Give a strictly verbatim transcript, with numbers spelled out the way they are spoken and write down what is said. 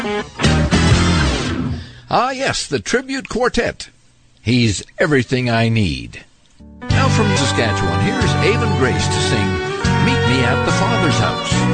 Ah, yes, the Tribute Quartet. He's Everything I Need. Now from Saskatchewan, here's Avon Grace to sing Meet Me at the Father's House.